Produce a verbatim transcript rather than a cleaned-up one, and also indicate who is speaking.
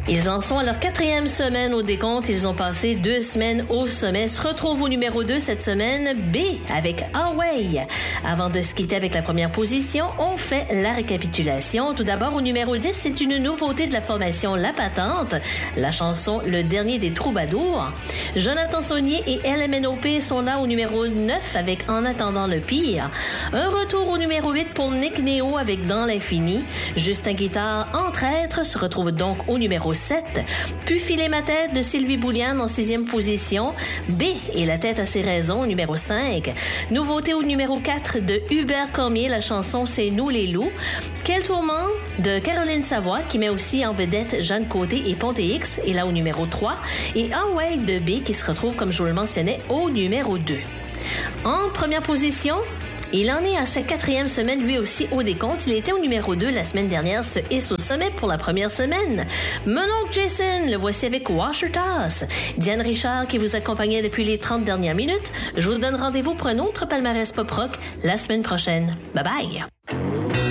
Speaker 1: Ils en sont à leur quatrième semaine au décompte. Ils ont passé deux semaines au sommet. Se retrouve au numéro deux cette semaine, B, avec Away. Avant de se quitter avec la première position, on fait la récapitulation. Tout d'abord, au numéro dix, c'est une nouveauté de la formation La Patente, la chanson Le Dernier des Troubadours. Jonathan Saunier et L M N O P sont là au numéro neuf avec En attendant le pire. Un retour au numéro huit pour Nick Néo avec Dans l'infini. Justin Guitare, Entre êtres, se retrouve donc au numéro sept. Puis Filer ma tête de Sylvie Bouliane en sixième position. B et La tête à ses raisons, numéro cinq. Nouveauté au numéro quatre de Hubert Cormier, la chanson C'est nous les loups. Quel tourment de Caroline Savoie qui met aussi en vedette Jeanne Côté et Ponte X est là au numéro trois. Et Away de B qui se retrouve, comme je vous le mentionnais, au numéro deux. En première position, il en est à sa quatrième semaine, lui aussi, au décompte. Il était au numéro deux la semaine dernière, se hisse au sommet pour la première semaine. Mon oncle Jason, le voici avec Washer Toss. Diane Richard, qui vous accompagnait depuis les trente dernières minutes. Je vous donne rendez-vous pour un autre palmarès pop-rock la semaine prochaine. Bye bye!